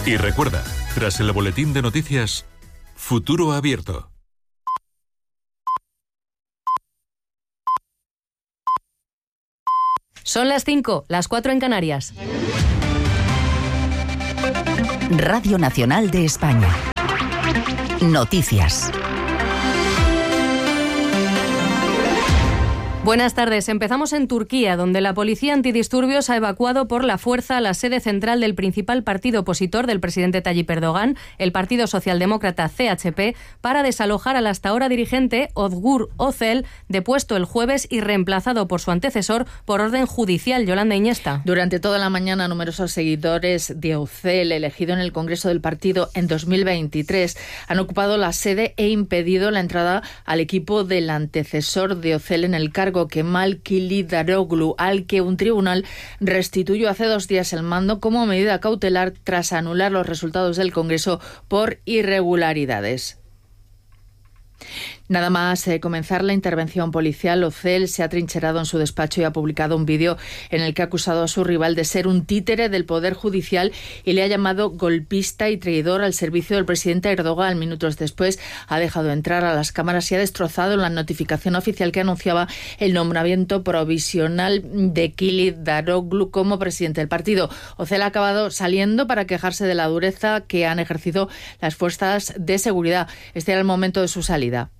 Y recuerda, tras el boletín de noticias, Futuro Abierto. Son las 5, las 4 en Canarias. Radio Nacional de España. Noticias. Buenas tardes. Empezamos en Turquía, donde la policía antidisturbios ha evacuado por la fuerza la sede central del principal partido opositor del presidente Tayyip Erdogan, el Partido Socialdemócrata CHP, para desalojar al hasta ahora dirigente Özgür Özel, depuesto el jueves y reemplazado por su antecesor por orden judicial. Yolanda Iñesta. Durante toda la mañana, numerosos seguidores de Özel, elegido en el Congreso del partido en 2023, han ocupado la sede e impedido la entrada al equipo del antecesor de Özel en el cargo, Kemal Kılıçdaroğlu, al que un tribunal restituyó hace 2 días el mando como medida cautelar tras anular los resultados del Congreso por irregularidades. Nada más comenzar la intervención policial, Özel se ha trincherado en su despacho y ha publicado un vídeo en el que ha acusado a su rival de ser un títere del Poder Judicial y le ha llamado golpista y traidor al servicio del presidente Erdogan. Minutos después ha dejado entrar a las cámaras y ha destrozado la notificación oficial que anunciaba el nombramiento provisional de Kılıçdaroğlu como presidente del partido. Özel ha acabado saliendo para quejarse de la dureza que han ejercido las fuerzas de seguridad. Este era el momento de su salida.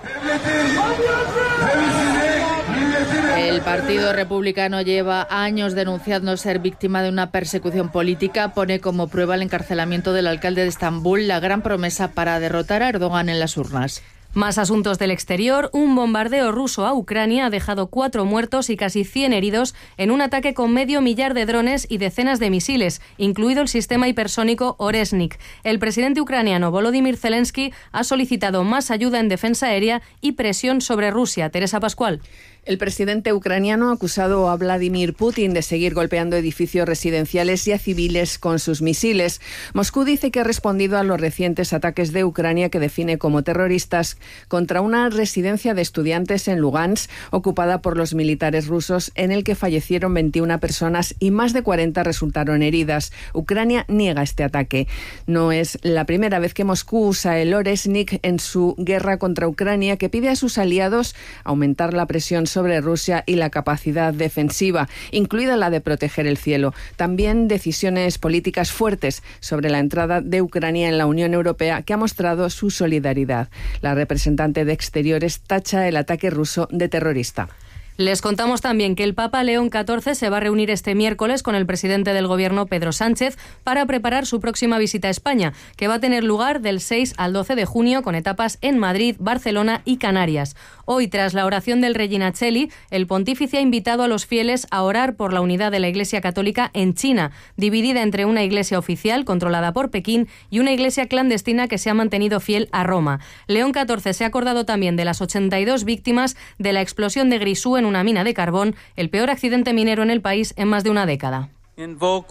El Partido Republicano lleva años denunciando ser víctima de una persecución política. Pone como prueba el encarcelamiento del alcalde de Estambul, la gran promesa para derrotar a Erdogan en las urnas. Más asuntos del exterior. Un bombardeo ruso a Ucrania ha dejado 4 muertos y casi 100 heridos en un ataque con 500 de drones y decenas de misiles, incluido el sistema hipersónico Oresnik. El presidente ucraniano Volodymyr Zelensky ha solicitado más ayuda en defensa aérea y presión sobre Rusia. Teresa Pascual. El presidente ucraniano ha acusado a Vladimir Putin de seguir golpeando edificios residenciales y a civiles con sus misiles. Moscú dice que ha respondido a los recientes ataques de Ucrania, que define como terroristas, contra una residencia de estudiantes en Lugansk, ocupada por los militares rusos, en el que fallecieron 21 personas y más de 40 resultaron heridas. Ucrania niega este ataque. No es la primera vez que Moscú usa el Oresnik en su guerra contra Ucrania, que pide a sus aliados aumentar la presión sobre Rusia y la capacidad defensiva, incluida la de proteger el cielo. También decisiones políticas fuertes sobre la entrada de Ucrania en la Unión Europea, que ha mostrado su solidaridad. La representante de Exteriores tacha el ataque ruso de terrorista. Les contamos también que el Papa León XIV se va a reunir este miércoles con el presidente del Gobierno, Pedro Sánchez, para preparar su próxima visita a España, que va a tener lugar del 6 al 12 de junio, con etapas en Madrid, Barcelona y Canarias. Hoy, tras la oración del Regina Coeli, el pontífice ha invitado a los fieles a orar por la unidad de la Iglesia Católica en China, dividida entre una iglesia oficial controlada por Pekín y una iglesia clandestina que se ha mantenido fiel a Roma. León XIV se ha acordado también de las 82 víctimas de la explosión de Grisú en una mina de carbón, el peor accidente minero en el país en más de una década. Ha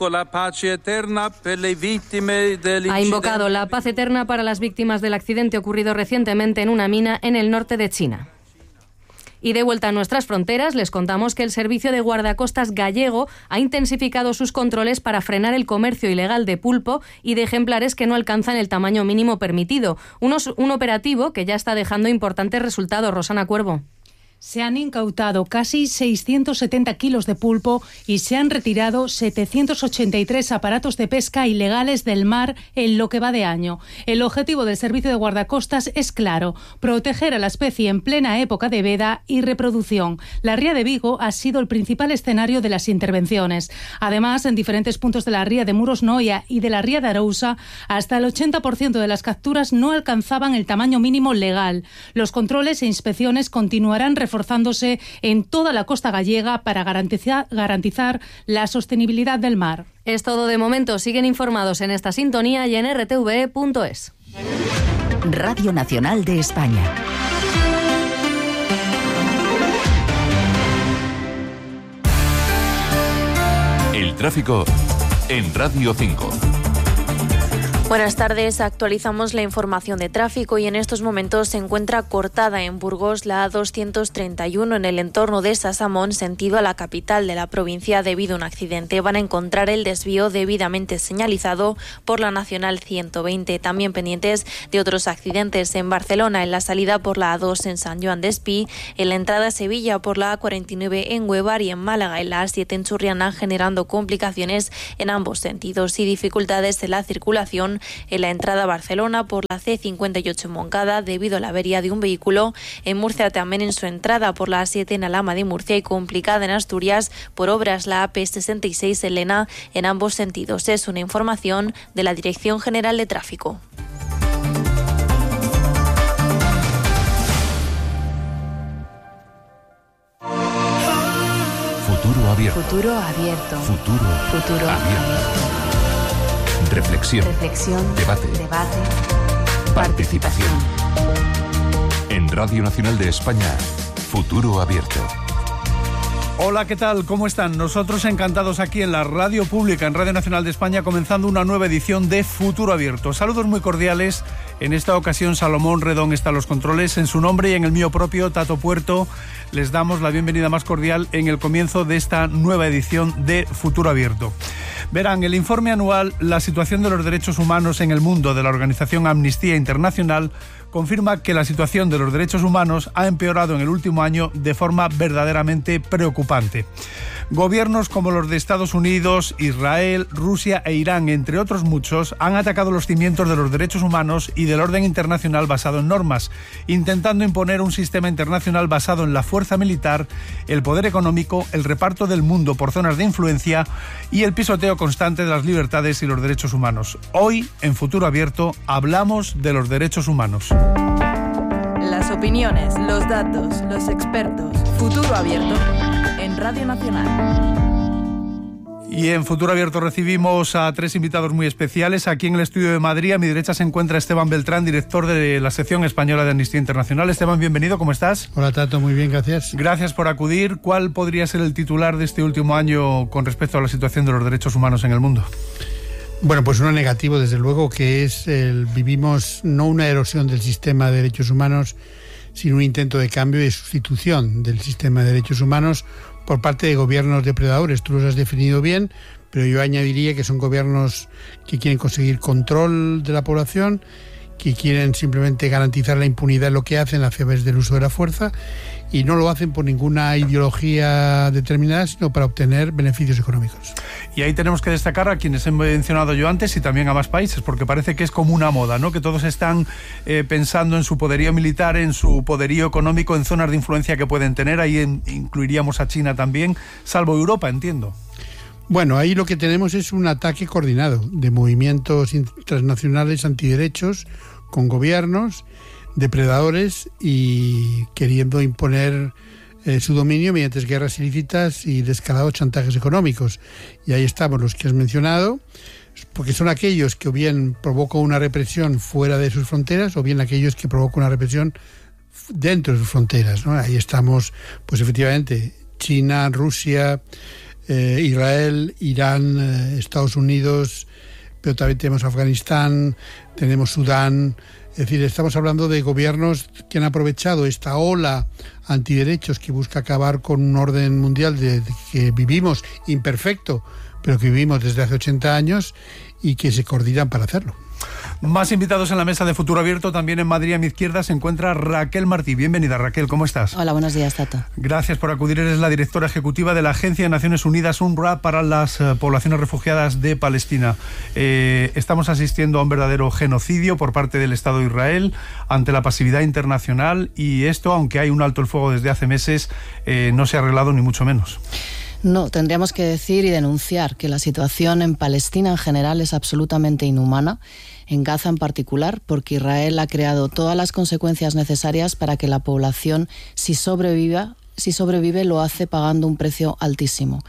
invocado la paz eterna para las víctimas del accidente ocurrido recientemente en una mina en el norte de China. Y de vuelta a nuestras fronteras, les contamos que el Servicio de Guardacostas gallego ha intensificado sus controles para frenar el comercio ilegal de pulpo y de ejemplares que no alcanzan el tamaño mínimo permitido. Un operativo que ya está dejando importantes resultados. Rosana Cuervo. Se han incautado casi 670 kilos de pulpo y se han retirado 783 aparatos de pesca ilegales del mar en lo que va de año. El objetivo del Servicio de Guardacostas es claro: proteger a la especie en plena época de veda y reproducción. La ría de Vigo ha sido el principal escenario de las intervenciones. Además, en diferentes puntos de la ría de Muros Noia y de la ría de Arousa, hasta el 80% de las capturas no alcanzaban el tamaño mínimo legal. Los controles e inspecciones continuarán reforzándose en toda la costa gallega para garantizar la sostenibilidad del mar. Es todo de momento. Siguen informados en esta sintonía y en rtve.es. Radio Nacional de España. El tráfico en Radio 5. Buenas tardes, actualizamos la información de tráfico y en estos momentos se encuentra cortada en Burgos la A231 en el entorno de Sasamón, sentido a la capital de la provincia debido a un accidente. Van a encontrar el desvío debidamente señalizado por la Nacional 120. También pendientes de otros accidentes en Barcelona, en la salida por la A2 en San Joan d'Espí, en la entrada a Sevilla por la A49 en Huevar y en Málaga en la A7 en Churriana, generando complicaciones en ambos sentidos y dificultades en la circulación en la entrada a Barcelona por la C58 en Moncada debido a la avería de un vehículo. En Murcia también en su entrada por la A7 en Alhama de Murcia y complicada en Asturias por obras la AP66 en Lena en ambos sentidos. Es una información de la Dirección General de Tráfico. Futuro abierto. Futuro abierto. Futuro abierto. Reflexión. Debate. Participación. En Radio Nacional de España, Futuro Abierto. Hola, ¿qué tal? ¿Cómo están? Nosotros encantados aquí en la radio pública, en Radio Nacional de España, comenzando una nueva edición de Futuro Abierto. Saludos muy cordiales. En esta ocasión Salomón Redón está a los controles. En su nombre y en el mío propio, Tato Puerto, les damos la bienvenida más cordial en el comienzo de esta nueva edición de Futuro Abierto. Verán, el informe anual La situación de los derechos humanos en el mundo de la organización Amnistía Internacional confirma que la situación de los derechos humanos ha empeorado en el último año de forma verdaderamente preocupante. Gobiernos como los de Estados Unidos, Israel, Rusia e Irán, entre otros muchos, han atacado los cimientos de los derechos humanos y del orden internacional basado en normas, intentando imponer un sistema internacional basado en la fuerza militar, el poder económico, el reparto del mundo por zonas de influencia y el pisoteo constante de las libertades y los derechos humanos. Hoy, en Futuro Abierto, hablamos de los derechos humanos. Las opiniones, los datos, los expertos. Futuro Abierto en Radio Nacional. Y en Futuro Abierto recibimos a tres invitados muy especiales. Aquí en el estudio de Madrid, a mi derecha se encuentra Esteban Beltrán, director de la sección española de Amnistía Internacional. Esteban, bienvenido, ¿cómo estás? Hola, Tato, muy bien, gracias. Gracias por acudir. ¿Cuál podría ser el titular de este último año con respecto a la situación de los derechos humanos en el mundo? Bueno, pues uno negativo, desde luego, que es vivimos no una erosión del sistema de derechos humanos, sino un intento de cambio y de sustitución del sistema de derechos humanos por parte de gobiernos depredadores. Tú los has definido bien, pero yo añadiría que son gobiernos que quieren conseguir control de la población, que quieren simplemente garantizar la impunidad en lo que hacen a través del uso de la fuerza, y no lo hacen por ninguna ideología determinada, sino para obtener beneficios económicos. Y ahí tenemos que destacar a quienes he mencionado yo antes y también a más países, porque parece que es como una moda, ¿no? Que todos están pensando en su poderío militar, en su poderío económico, en zonas de influencia que pueden tener. Ahí incluiríamos a China también, salvo Europa, entiendo. Bueno, ahí lo que tenemos es un ataque coordinado de movimientos transnacionales antiderechos con gobiernos depredadores y queriendo imponer su dominio mediante guerras ilícitas y descarados chantajes económicos. Y ahí estamos los que has mencionado, porque son aquellos que o bien provocan una represión fuera de sus fronteras o bien aquellos que provocan una represión dentro de sus fronteras, ¿no? Ahí estamos, pues efectivamente, China, Rusia, Israel, Irán, Estados Unidos, pero también tenemos Afganistán, tenemos Sudán. Es decir, estamos hablando de gobiernos que han aprovechado esta ola antiderechos que busca acabar con un orden mundial de que vivimos imperfecto, pero que vivimos desde hace 80 años y que se coordinan para hacerlo. Más invitados en la mesa de Futuro Abierto. También en Madrid, a mi izquierda, se encuentra Raquel Martí. Bienvenida, Raquel, ¿cómo estás? Hola, buenos días, Tato. Gracias por acudir. Eres la directora ejecutiva de la Agencia de Naciones Unidas, UNRWA, para las poblaciones refugiadas de Palestina. Estamos asistiendo a un verdadero genocidio por parte del Estado de Israel ante la pasividad internacional, y esto, aunque hay un alto el fuego desde hace meses, no se ha arreglado ni mucho menos. No, tendríamos que decir y denunciar que la situación en Palestina en general es absolutamente inhumana, en Gaza en particular, porque Israel ha creado todas las consecuencias necesarias para que la población, si sobrevive, lo hace pagando un precio altísimo.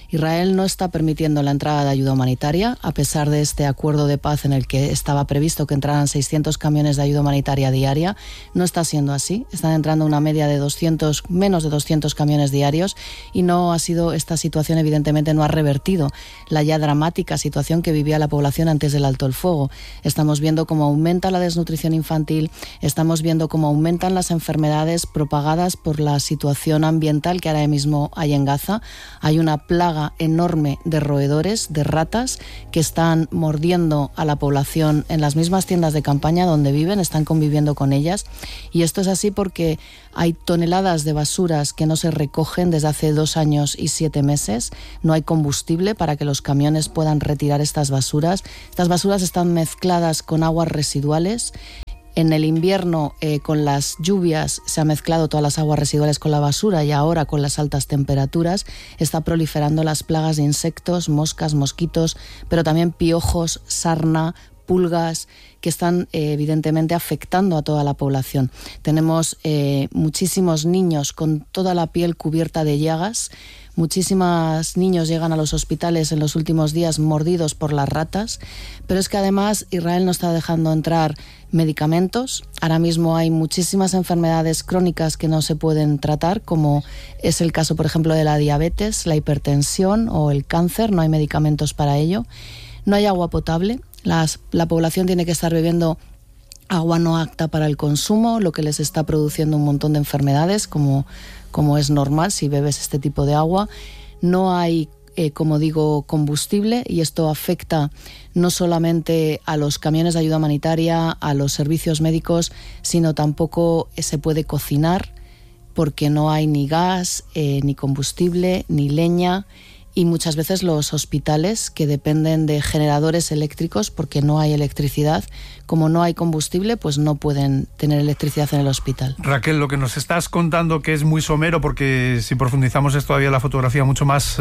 Israel no está permitiendo la entrada de ayuda humanitaria, a pesar de este acuerdo de paz en el que estaba previsto que entraran 600 camiones de ayuda humanitaria diaria. No está siendo así. Están entrando una media de menos de 200 camiones diarios, y no ha sido, esta situación evidentemente no ha revertido la ya dramática situación que vivía la población antes del alto el fuego. Estamos viendo cómo aumenta la desnutrición infantil, estamos viendo cómo aumentan las enfermedades propagadas por la situación ambiental que ahora mismo hay en Gaza. Hay una plaga enorme de roedores, de ratas, que están mordiendo a la población en las mismas tiendas de campaña donde viven, están conviviendo con ellas, y esto es así porque hay toneladas de basuras que no se recogen desde hace 2 años y 7 meses. No hay combustible para que los camiones puedan retirar estas basuras. Estas basuras están mezcladas con aguas residuales. En el invierno, con las lluvias, se han mezclado todas las aguas residuales con la basura, y ahora con las altas temperaturas está proliferando las plagas de insectos, moscas, mosquitos, pero también piojos, sarna, pulgas, que están evidentemente afectando a toda la población. Tenemos muchísimos niños con toda la piel cubierta de llagas. Muchísimos niños llegan a los hospitales en los últimos días mordidos por las ratas, pero es que además Israel no está dejando entrar medicamentos. Ahora mismo hay muchísimas enfermedades crónicas que no se pueden tratar, como es el caso, por ejemplo, de la diabetes, la hipertensión o el cáncer. No hay medicamentos para ello. No hay agua potable. La población tiene que estar bebiendo agua no apta para el consumo, lo que les está produciendo un montón de enfermedades, como es normal si bebes este tipo de agua. No hay, como digo, combustible, y esto afecta no solamente a los camiones de ayuda humanitaria, a los servicios médicos, sino tampoco se puede cocinar porque no hay ni gas, ni combustible, ni leña. Y muchas veces los hospitales, que dependen de generadores eléctricos porque no hay electricidad, como no hay combustible, pues no pueden tener electricidad en el hospital. Raquel, lo que nos estás contando, que es muy somero, porque si profundizamos es todavía la fotografía mucho más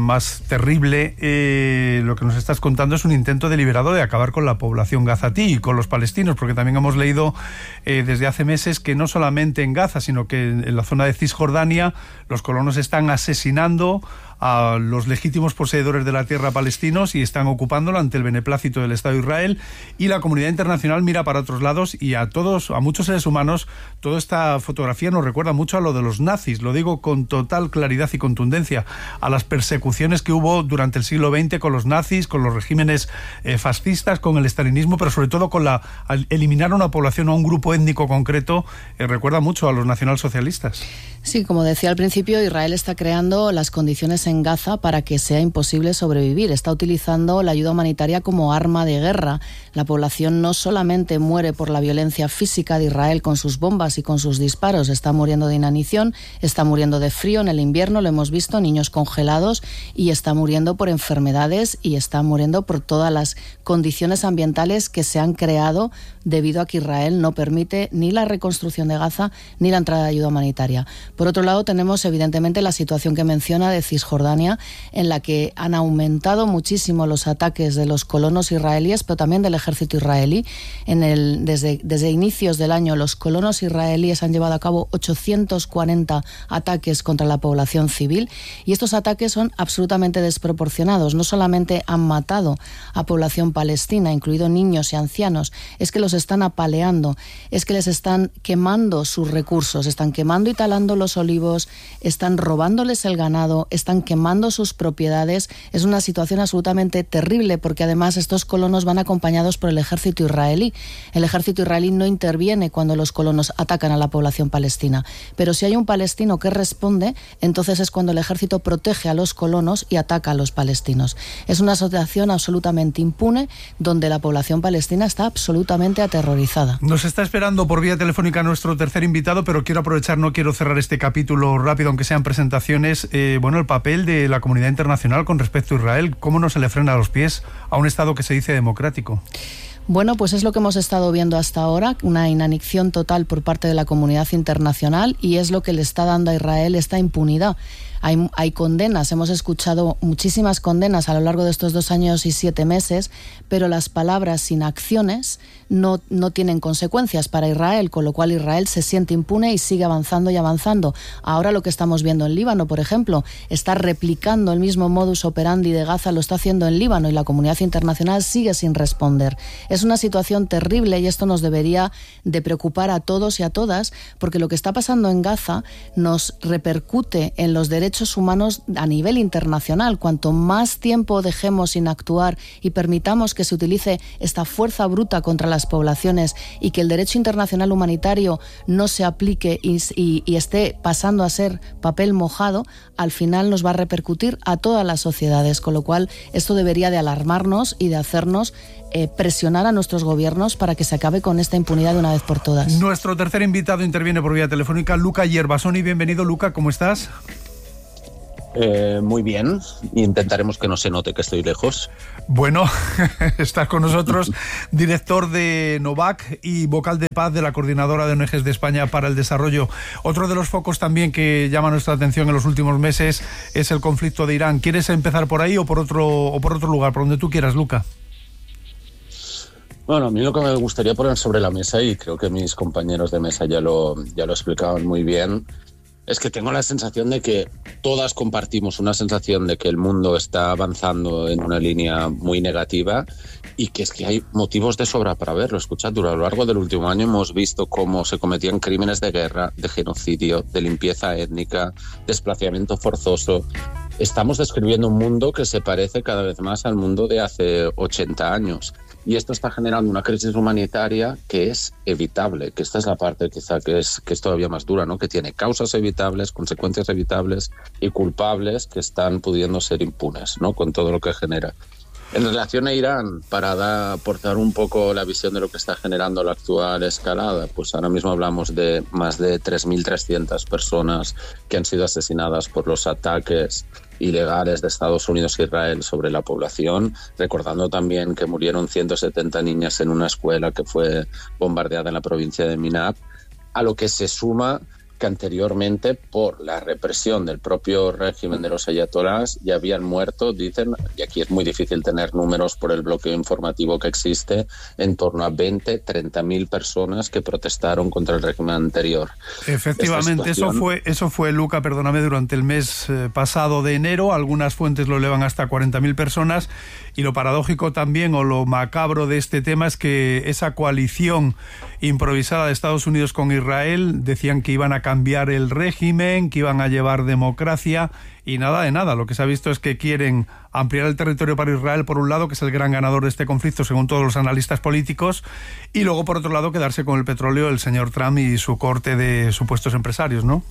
terrible, lo que nos estás contando es un intento deliberado de acabar con la población gazatí y con los palestinos, porque también hemos leído desde hace meses que no solamente en Gaza, sino que en la zona de Cisjordania los colonos están asesinando a los legítimos poseedores de la tierra palestinos y están ocupándola ante el beneplácito del Estado de Israel, y la comunidad internacional mira para otros lados, y a muchos seres humanos toda esta fotografía nos recuerda mucho a lo de los nazis. Lo digo con total claridad y contundencia, a las persecuciones que hubo durante el siglo XX con los nazis, con los regímenes fascistas, con el estalinismo, pero sobre todo al eliminar a una población o a un grupo étnico concreto, recuerda mucho a los nacionalsocialistas. Sí, como decía al principio, Israel está creando las condiciones en Gaza para que sea imposible sobrevivir. Está utilizando la ayuda humanitaria como arma de guerra. La población no solamente muere por la violencia física de Israel con sus bombas y con sus disparos, está muriendo de inanición, está muriendo de frío en el invierno, lo hemos visto, niños congelados, y está muriendo por enfermedades, y está muriendo por todas las condiciones ambientales que se han creado debido a que Israel no permite ni la reconstrucción de Gaza ni la entrada de ayuda humanitaria. Por otro lado, tenemos evidentemente la situación que menciona de Cisjordania, en la que han aumentado muchísimo los ataques de los colonos israelíes, pero también del ejército israelí. Desde inicios del año, los colonos israelíes han llevado a cabo 840 ataques contra la población civil, y estos ataques son absolutamente desproporcionados. No solamente han matado a población palestina, incluido niños y ancianos, es que los están apaleando, es que les están quemando sus recursos, están quemando y talando los olivos, están robándoles el ganado, están quemando sus propiedades. Es una situación absolutamente terrible, porque además estos colonos van acompañados por el ejército israelí. El ejército israelí no interviene cuando los colonos atacan a la población palestina, pero si hay un palestino que responde, entonces es cuando el ejército protege a los colonos y ataca a los palestinos. Es una situación absolutamente impune, donde la población palestina está absolutamente aterrorizada. Nos está esperando por vía telefónica nuestro tercer invitado, pero quiero aprovechar, no quiero cerrar este capítulo rápido, aunque sean presentaciones. El papel de la comunidad internacional con respecto a Israel, ¿cómo no se le frena a los pies a un Estado que se dice democrático? Bueno, pues es lo que hemos estado viendo hasta ahora, una inanición total por parte de la comunidad internacional, y es lo que le está dando a Israel esta impunidad. Hay condenas, hemos escuchado muchísimas condenas a lo largo de estos 2 años y 7 meses, pero las palabras sin acciones no tienen consecuencias para Israel, con lo cual Israel se siente impune y sigue avanzando y avanzando. Ahora lo que estamos viendo en Líbano, por ejemplo, está replicando el mismo modus operandi de Gaza, lo está haciendo en Líbano, y la comunidad internacional sigue sin responder. Es una situación terrible y esto nos debería de preocupar a todos y a todas, porque lo que está pasando en Gaza nos repercute en los derechos humanos a nivel internacional. Cuanto más tiempo dejemos sin actuar y permitamos que se utilice esta fuerza bruta contra las poblaciones y que el derecho internacional humanitario no se aplique y esté pasando a ser papel mojado, al final nos va a repercutir a todas las sociedades, con lo cual esto debería de alarmarnos y de hacernos presionar a nuestros gobiernos para que se acabe con esta impunidad de una vez por todas. Nuestro tercer invitado interviene por vía telefónica, Luca Yerbasoni. Bienvenido, Luca, ¿cómo estás? Muy bien, intentaremos que no se note que estoy lejos. Bueno, estás con nosotros, director de Novac y vocal de paz de la Coordinadora de ONGs de España para el Desarrollo. Otro de los focos también que llama nuestra atención en los últimos meses es el conflicto de Irán. ¿Quieres empezar por ahí o por otro lugar, por donde tú quieras, Luca? Bueno, a mí lo que me gustaría poner sobre la mesa, y creo que mis compañeros de mesa ya lo explicaban muy bien, es que tengo la sensación de que todas compartimos una sensación de que el mundo está avanzando en una línea muy negativa, y que es que hay motivos de sobra para verlo. Escuchad, a lo largo del último año hemos visto cómo se cometían crímenes de guerra, de genocidio, de limpieza étnica, desplazamiento forzoso. Estamos describiendo un mundo que se parece cada vez más al mundo de hace 80 años. Y esto está generando una crisis humanitaria que es evitable, que esta es la parte quizá que es todavía más dura, ¿no? Que tiene causas evitables, consecuencias evitables y culpables que están pudiendo ser impunes, ¿no? Con todo lo que genera. En relación a Irán, para aportar un poco la visión de lo que está generando la actual escalada, pues ahora mismo hablamos de más de 3.300 personas que han sido asesinadas por los ataques ilegales de Estados Unidos e Israel sobre la población, recordando también que murieron 170 niñas en una escuela que fue bombardeada en la provincia de Minab, a lo que se suma que anteriormente, por la represión del propio régimen de los ayatolás, ya habían muerto, dicen, y aquí es muy difícil tener números por el bloqueo informativo que existe, en torno a 30.000 personas que protestaron contra el régimen anterior. Efectivamente, eso fue, Luca, perdóname, durante el mes pasado de enero. Algunas fuentes lo elevan hasta 40.000 personas, y lo paradójico también, o lo macabro de este tema, es que esa coalición improvisada de Estados Unidos con Israel decían que iban a cambiar el régimen, que iban a llevar democracia, y nada de nada. Lo que se ha visto es que quieren ampliar el territorio para Israel, por un lado, que es el gran ganador de este conflicto según todos los analistas políticos, y luego, por otro lado, quedarse con el petróleo el señor Trump y su corte de supuestos empresarios, ¿no?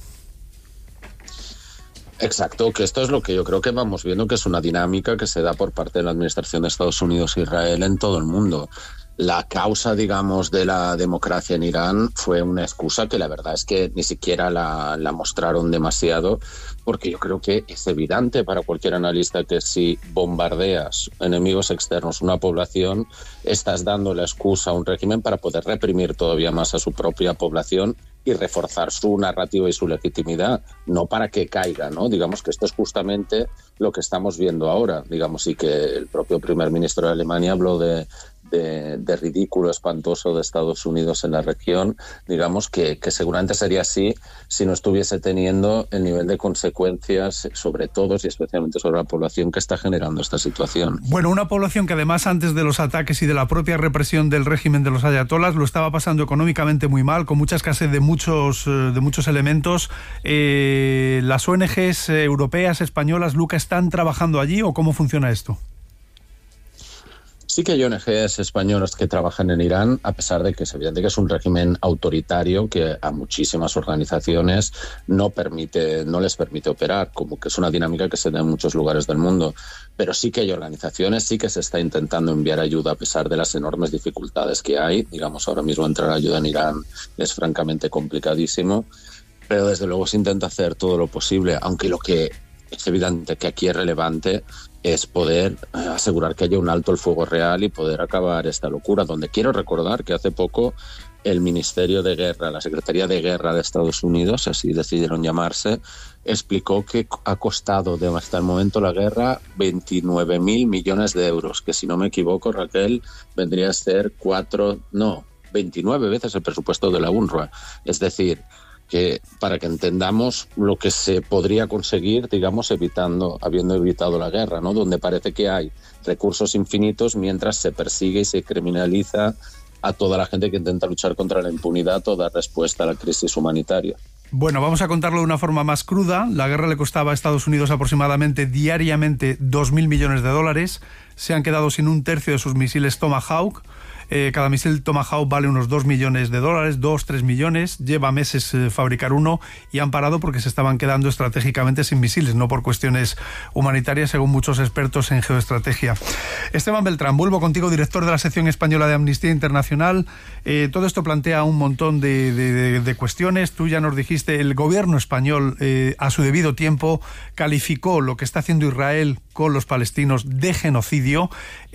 Exacto, que esto es lo que yo creo que vamos viendo, que es una dinámica que se da por parte de la administración de Estados Unidos e Israel en todo el mundo. La causa, digamos, de la democracia en Irán fue una excusa que la verdad es que ni siquiera la mostraron demasiado, porque yo creo que es evidente para cualquier analista que si bombardeas enemigos externos una población, estás dando la excusa a un régimen para poder reprimir todavía más a su propia población y reforzar su narrativa y su legitimidad, no para que caiga, ¿no? Digamos que esto es justamente lo que estamos viendo ahora, digamos, y que el propio primer ministro de Alemania habló de ridículo espantoso de Estados Unidos en la región, digamos que seguramente sería así si no estuviese teniendo el nivel de consecuencias sobre todos y especialmente sobre la población que está generando esta situación. Bueno, una población que además antes de los ataques y de la propia represión del régimen de los ayatolás lo estaba pasando económicamente muy mal, con mucha escasez de muchos elementos. ¿Las ONGs europeas, españolas, Luca, están trabajando allí o cómo funciona esto? Sí que hay ONGs españolas que trabajan en Irán, a pesar de que es evidente que es un régimen autoritario que a muchísimas organizaciones no les permite operar, como que es una dinámica que se da en muchos lugares del mundo. Pero sí que hay organizaciones, sí que se está intentando enviar ayuda a pesar de las enormes dificultades que hay. Digamos, ahora mismo entrar ayuda en Irán es francamente complicadísimo, pero desde luego se intenta hacer todo lo posible, aunque lo que es evidente que aquí es relevante es poder asegurar que haya un alto el fuego real y poder acabar esta locura, donde quiero recordar que hace poco el Ministerio de Guerra, la Secretaría de Guerra de Estados Unidos, así decidieron llamarse, explicó que ha costado hasta el momento la guerra 29.000 millones de euros, que si no me equivoco, Raquel, vendría a ser 29 veces el presupuesto de la UNRWA. Es decir, que para que entendamos lo que se podría conseguir, digamos, habiendo evitado la guerra, ¿no? Donde parece que hay recursos infinitos mientras se persigue y se criminaliza a toda la gente que intenta luchar contra la impunidad o dar respuesta a la crisis humanitaria. Bueno, vamos a contarlo de una forma más cruda. La guerra le costaba a Estados Unidos aproximadamente diariamente 2.000 millones de dólares. Se han quedado sin un tercio de sus misiles Tomahawk. Cada misil Tomahawk vale unos 2 millones de dólares, 2-3 millones. Lleva meses fabricar uno y han parado porque se estaban quedando estratégicamente sin misiles, no por cuestiones humanitarias, según muchos expertos en geoestrategia. Esteban Beltrán, vuelvo contigo, director de la sección española de Amnistía Internacional. Todo esto plantea un montón de cuestiones. Tú ya nos dijiste, el gobierno español a su debido tiempo calificó lo que está haciendo Israel con los palestinos de genocidio,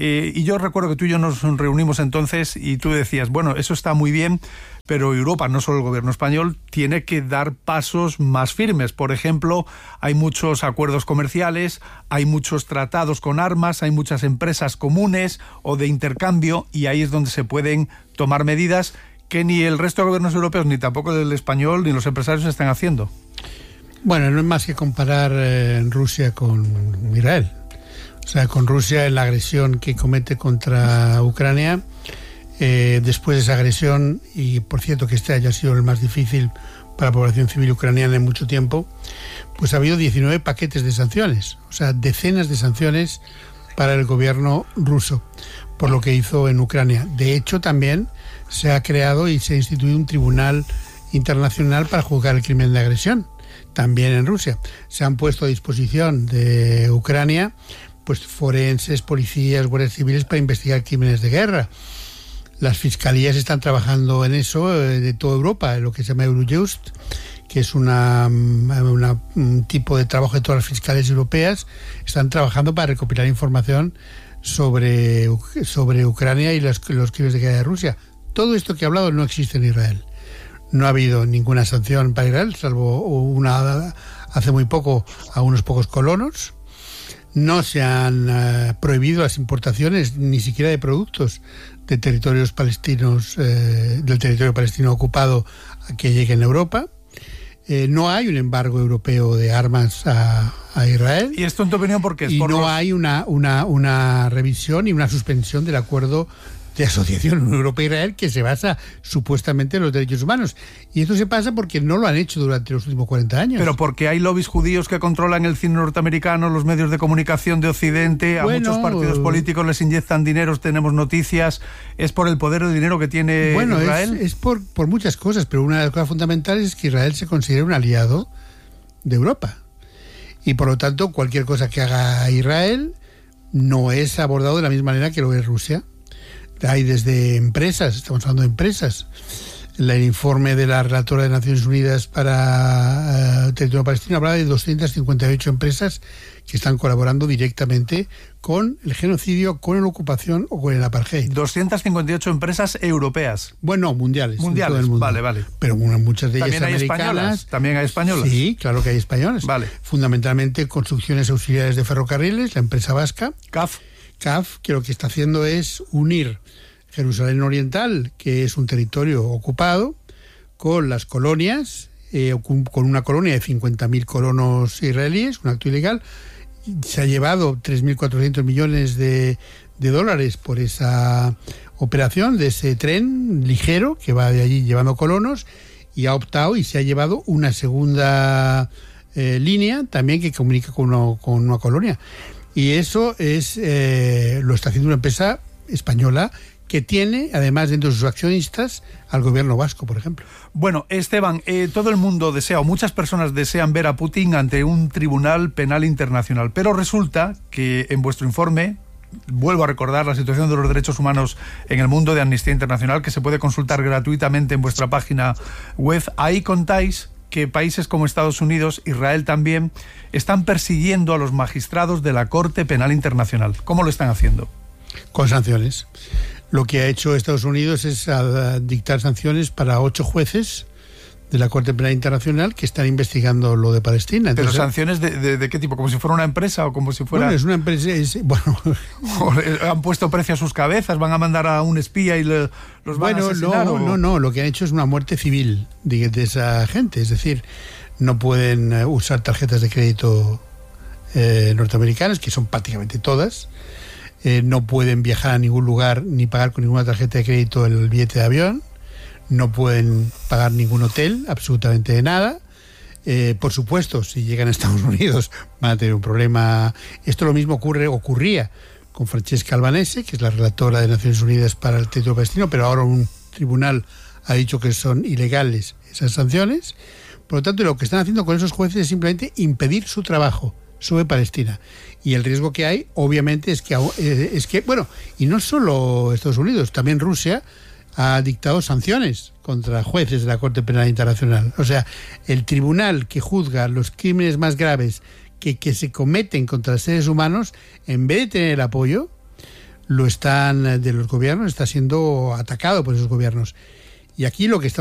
y yo recuerdo que tú y yo nos reunimos entonces y tú decías, bueno, eso está muy bien, pero Europa, no solo el gobierno español, tiene que dar pasos más firmes. Por ejemplo, hay muchos acuerdos comerciales, hay muchos tratados con armas, hay muchas empresas comunes o de intercambio, y ahí es donde se pueden tomar medidas que ni el resto de gobiernos europeos, ni tampoco el español, ni los empresarios están haciendo. Bueno, no es más que comparar Rusia con Israel. O sea, con Rusia en la agresión que comete contra Ucrania. Después de esa agresión, y por cierto que este haya sido el más difícil para la población civil ucraniana en mucho tiempo, pues ha habido 19 paquetes de sanciones. O sea, decenas de sanciones para el gobierno ruso por lo que hizo en Ucrania. De hecho, también se ha creado y se ha instituido un tribunal internacional para juzgar el crimen de agresión. También en Rusia se han puesto a disposición de Ucrania pues forenses, policías, guardias civiles para investigar crímenes de guerra. Las fiscalías están trabajando en eso de toda Europa, en lo que se llama Eurojust, que es un tipo de trabajo de todas las fiscalías europeas. Están trabajando para recopilar información sobre Ucrania y los crímenes de guerra de Rusia. Todo esto que he hablado no existe en Israel. No ha habido ninguna sanción para Israel, salvo una hace muy poco a unos pocos colonos. No se han prohibido las importaciones ni siquiera de productos de territorios palestinos, del territorio palestino ocupado, que lleguen a Europa. No hay un embargo europeo de armas a Israel. ¿Y esto en tu opinión por qué es? Y no hay una revisión y una suspensión del acuerdo de asociación Europa-Israel que se basa supuestamente en los derechos humanos. Y esto se pasa porque no lo han hecho durante los últimos 40 años. Pero porque hay lobbies judíos que controlan el cine norteamericano, los medios de comunicación de Occidente, a muchos partidos políticos les inyectan dinero, tenemos noticias. ¿Es por el poder o el dinero que tiene Israel? Es por muchas cosas, pero una de las cosas fundamentales es que Israel se considera un aliado de Europa. Y por lo tanto, cualquier cosa que haga Israel no es abordado de la misma manera que lo es Rusia. Hay desde empresas, estamos hablando de empresas. El informe de la relatora de Naciones Unidas para el territorio palestino habla de 258 empresas que están colaborando directamente con el genocidio, con la ocupación o con el apartheid. 258 empresas europeas. Bueno, mundiales. Mundiales, todo el mundo. Vale. Pero muchas de ellas ¿También hay españolas? ¿También hay españolas? Sí, claro que hay españolas. Vale. Fundamentalmente construcciones auxiliares de ferrocarriles, la empresa vasca. CAF, que lo que está haciendo es unir Jerusalén Oriental, que es un territorio ocupado, con las colonias, con una colonia de 50.000 colonos israelíes, un acto ilegal. Se ha llevado 3.400 millones de dólares por esa operación de ese tren ligero que va de allí llevando colonos, y ha optado y se ha llevado una segunda línea también que comunica con una colonia. Y eso lo está haciendo una empresa española que tiene, además, dentro de sus accionistas, al gobierno vasco, por ejemplo. Bueno, Esteban, todo el mundo desea, o muchas personas desean ver a Putin ante un tribunal penal internacional, pero resulta que en vuestro informe, vuelvo a recordar la situación de los derechos humanos en el mundo de Amnistía Internacional, que se puede consultar gratuitamente en vuestra página web, ahí contáis que países como Estados Unidos, Israel también, están persiguiendo a los magistrados de la Corte Penal Internacional. ¿Cómo lo están haciendo? Con sanciones. Lo que ha hecho Estados Unidos es dictar sanciones para 8 jueces de la Corte Penal Internacional que están investigando lo de Palestina. Entonces, ¿pero sanciones de qué tipo? ¿Como si fuera una empresa o como si fuera...? Bueno, es una empresa... ¿Han puesto precio a sus cabezas? ¿Van a mandar a un espía y los van a asesinar? No, lo que han hecho es una muerte civil de esa gente. Es decir, no pueden usar tarjetas de crédito norteamericanas, que son prácticamente todas. No pueden viajar a ningún lugar ni pagar con ninguna tarjeta de crédito el billete de avión. No pueden pagar ningún hotel, absolutamente de nada. Por supuesto, si llegan a Estados Unidos van a tener un problema. Esto lo mismo ocurría con Francesca Albanese, que es la relatora de Naciones Unidas para el territorio palestino, pero ahora un tribunal ha dicho que son ilegales esas sanciones. Por lo tanto, lo que están haciendo con esos jueces es simplemente impedir su trabajo sobre Palestina. Y el riesgo que hay, obviamente, es que bueno, y no solo Estados Unidos, también Rusia ha dictado sanciones contra jueces de la Corte Penal Internacional. O sea, el tribunal que juzga los crímenes más graves que se cometen contra seres humanos, en vez de tener el apoyo de los gobiernos, está siendo atacado por esos gobiernos. Y aquí lo que está